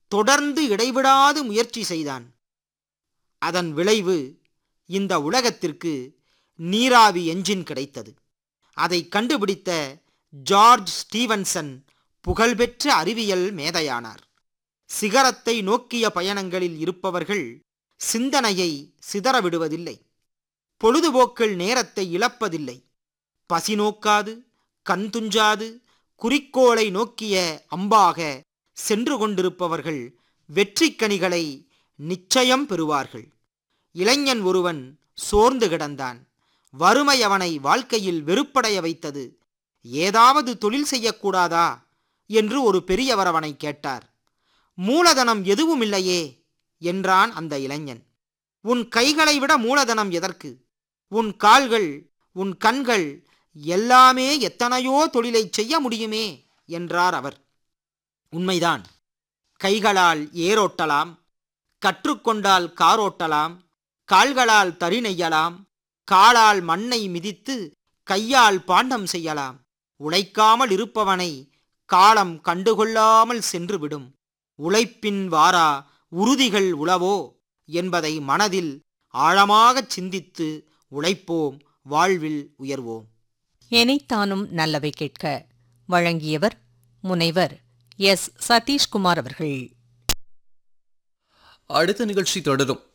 தொடர்ந்து இடைவிடாது முயற்சி செய்தான். அதன் விளைவு இந்த உலகத்திற்கு நீராவி என்ஜின் கிடைத்தது. அதை கண்டுபிடித்த ஜார்ஜ் ஸ்டீவன்சன் புகழ்பெற்ற அறிவியல் மேதையானார். சிகரத்தை நோக்கிய பயணங்களில் இருப்பவர்கள் சிந்தனையை சிதறவிடுவதில்லை. பொழுதுபோக்கில் நேரத்தை இழப்பதில்லை. பசி நோக்காது, கண் துஞ்சாது, குறிக்கோளை நோக்கிய அம்பாக சென்று கொண்டிருப்பவர்கள் வெற்றிக்கனிகளை நிச்சயம் பெறுவார்கள். இளைஞன் ஒருவன் சோர்ந்து கிடந்தான். வறுமை அவனை வாழ்க்கையில் வெறுப்படைய வைத்தது. ஏதாவது தொழில் செய்யக்கூடாதா என்று ஒரு பெரியவர் அவனை கேட்டார். மூலதனம் எதுவும் இல்லையே என்றான் அந்த இளைஞன். உன் கைகளை விட மூலதனம் எதற்கு? உன் கால்கள், உன் கண்கள் எல்லாமே எத்தனையோ தொழிலை செய்ய முடியுமே என்றார் அவர். உண்மைதான். கைகளால் ஏரோட்டலாம், கற்றுக்கொண்டால் காரோட்டலாம், கால்களால் தறி நெய்யலாம், காலால் மண்ணை மிதித்து கையால் பாண்டம் செய்யலாம். உழைக்காமல் இருப்பவனை காலம் கண்டுகொள்ளாமல் சென்றுவிடும். உழைப்பின் வாரா உறுதிகள் உளவோ என்பதை மனதில் ஆழமாகச் சிந்தித்து உழைப்போம், வாழ்வில் உயர்வோம். எனைத்தானும் நல்லவை கேட்க வழங்கியவர் முனைவர் எஸ். சதீஷ்குமார் அவர்கள். அடுத்த நிகழ்ச்சி தொடரும்.